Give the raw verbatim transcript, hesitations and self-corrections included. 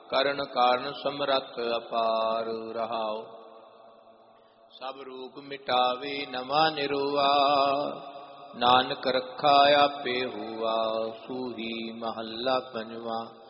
ਕਰਨ ਕਾਰਨ ਸਮਰੱਥ ਅਪਾਰ ਰਹਾਉ। ਸਭ ਰੂਪ ਮਿਟਾਵੇ ਨਵਾਂ ਨਿਰੋਆ, ਨਾਨਕ ਰਖਾ ਆਪੇ ਹੁਆ। ਸੂਹੀ ਮਹੱਲਾ ਪੰਜਵਾ।